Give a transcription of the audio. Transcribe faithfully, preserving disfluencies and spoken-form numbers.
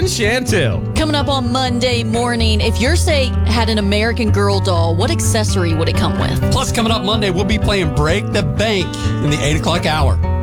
Chantel. Coming up on Monday morning, if your say had an American Girl doll, what accessory would it come with? Plus, coming up Monday, we'll be playing Break the Bank in the eight o'clock hour.